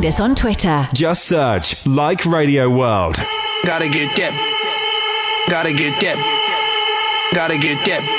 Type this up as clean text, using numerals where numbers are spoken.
us on Twitter. Just search Like Radio World. Gotta get that. Gotta get that. Gotta get that.